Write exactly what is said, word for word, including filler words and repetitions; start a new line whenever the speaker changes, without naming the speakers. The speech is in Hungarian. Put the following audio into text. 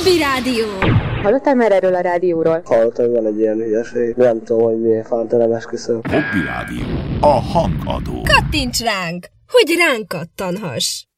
Hobby Rádió!
Hallottál már erről a rádióról?
Hallottam, hogy van egy ilyen hülyeség. Nem tudom, hogy miért fánt, nem esküszöm.
Hobby Rádió. A hangadó.
Kattints ránk, hogy ránk kattanhass!